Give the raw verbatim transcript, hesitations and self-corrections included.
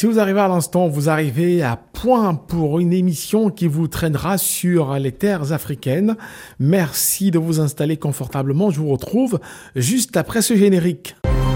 Si vous arrivez à l'instant, vous arrivez à point pour une émission qui vous traînera sur les terres africaines. Merci de vous installer confortablement. Je vous retrouve juste après ce générique.